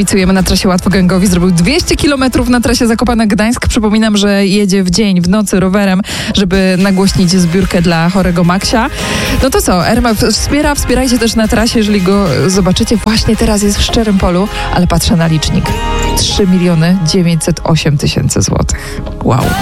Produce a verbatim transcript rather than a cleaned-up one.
kibicujemy na trasie Łatwogęgowi. Zrobił dwieście kilometrów na trasie Zakopane-Gdańsk. Przypominam, że jedzie w dzień, w nocy rowerem, żeby nagłośnić zbiórkę dla chorego Maksia. No to co, R M F wspiera, wspierajcie też na trasie, jeżeli go zobaczycie. Właśnie teraz jest w szczerym polu, ale patrzę na licznik. trzy miliony dziewięćset osiem tysięcy złotych. Wow.